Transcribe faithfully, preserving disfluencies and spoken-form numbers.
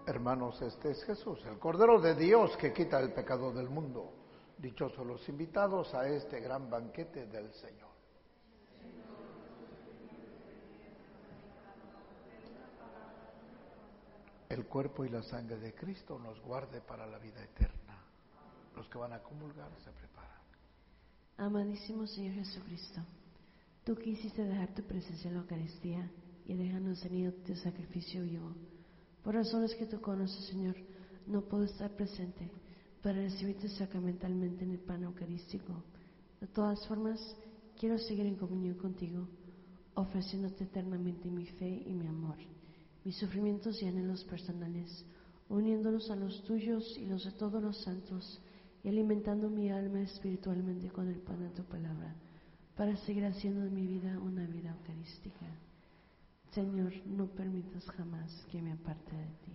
Hermanos, este es Jesús, el Cordero de Dios que quita el pecado del mundo. Dichosos los invitados a este gran banquete del Señor. El cuerpo y la sangre de Cristo nos guarde para la vida eterna. Los que van a comulgar se preparan. Amadísimo Señor Jesucristo, tú quisiste dejar tu presencia en la Eucaristía y dejarnos tenido tu sacrificio vivo. Por razones que tú conoces, Señor, no puedo estar presente para recibirte sacramentalmente en el pan eucarístico. De todas formas, quiero seguir en comunión contigo, ofreciéndote eternamente mi fe y mi amor, mis sufrimientos y anhelos personales, uniéndolos a los tuyos y los de todos los santos, y alimentando mi alma espiritualmente con el pan de tu palabra, para seguir haciendo de mi vida una vida eucarística. Señor, no permitas jamás que me aparte de ti.